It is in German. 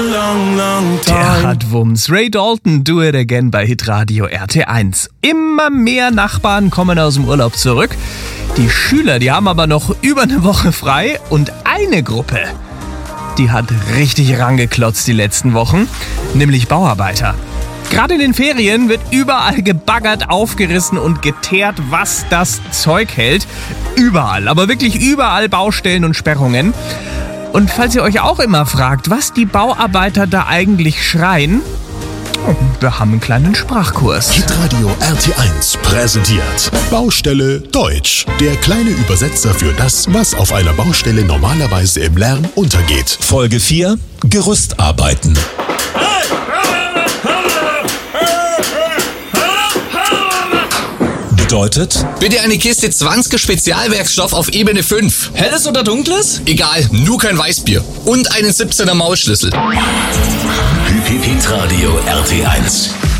Der hat Wumms. Ray Dalton, Do It Again bei Hitradio RT1. Immer mehr Nachbarn kommen aus dem Urlaub zurück. Die Schüler, die haben aber noch über eine Woche frei. Und eine Gruppe, die hat richtig rangeklotzt die letzten Wochen, nämlich Bauarbeiter. Gerade in den Ferien wird überall gebaggert, aufgerissen und geteert, was das Zeug hält. Überall, aber wirklich überall Baustellen und Sperrungen. Und falls ihr euch auch immer fragt, was die Bauarbeiter da eigentlich schreien, wir haben einen kleinen Sprachkurs. Hitradio RT1 präsentiert Baustelle Deutsch. Der kleine Übersetzer für das, was auf einer Baustelle normalerweise im Lärm untergeht. Folge 4: Gerüstarbeiten. Bedeutet: Bitte eine Kiste 20 Spezialwerkstoff auf Ebene 5. Helles oder dunkles? Egal, nur kein Weißbier. Und einen 17er Maulschlüssel. Hitradio RT1.